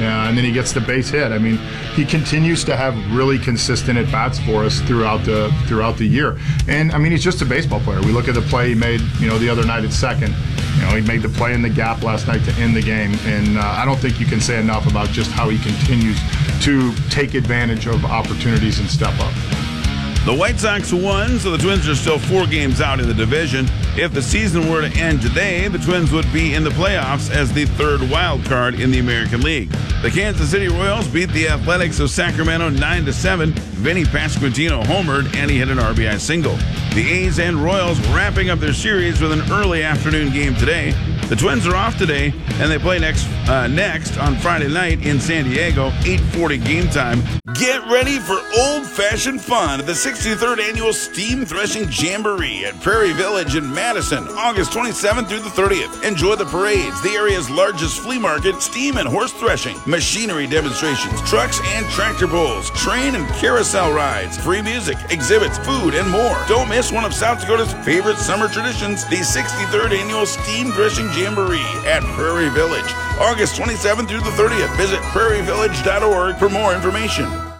and then he gets the base hit. I mean, he continues to have really consistent at-bats for us throughout the year. And, I mean, he's just a baseball player. We look at the play he made, the other night at second. He made the play in the gap last night to end the game. And I don't think you can say enough about just how he continues to take advantage of opportunities and step up. The White Sox won, so the Twins are still 4 games out in the division. If the season were to end today, the Twins would be in the playoffs as the 3rd wild card in the American League. The Kansas City Royals beat the Athletics of Sacramento 9-7. Vinny Pasquantino homered, and he hit an RBI single. The A's and Royals wrapping up their series with an early afternoon game today. The Twins are off today, and they play next on Friday night in San Diego, 8:40 game time. Get ready for old-fashioned fun at the 63rd Annual Steam Threshing Jamboree at Prairie Village in Madison, August 27th through the 30th. Enjoy the parades, the area's largest flea market, steam and horse threshing, machinery demonstrations, trucks and tractor pulls, train and carousel rides, free music, exhibits, food, and more. Don't miss one of South Dakota's favorite summer traditions, the 63rd Annual Steam Threshing Jamboree at Prairie Village, August 27th through the 30th. Visit prairievillage.org for more information.